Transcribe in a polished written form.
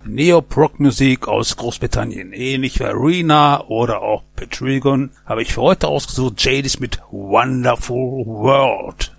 Neoprog-Musik aus Großbritannien. Ähnlich wie Arena oder auch Petrigon habe ich für heute ausgesucht Jadis mit Wonderful World.